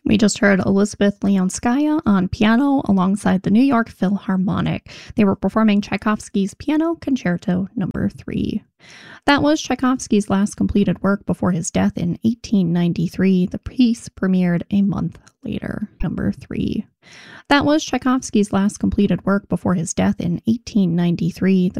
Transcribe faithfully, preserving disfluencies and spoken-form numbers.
We just heard Elizabeth Leonskaya on piano alongside the New York Philharmonic. They were performing Tchaikovsky's Piano Concerto Number three. That was Tchaikovsky's last completed work before his death in eighteen ninety-three. The piece premiered a month later. Number three. That was Tchaikovsky's last completed work before his death in eighteen ninety-three. The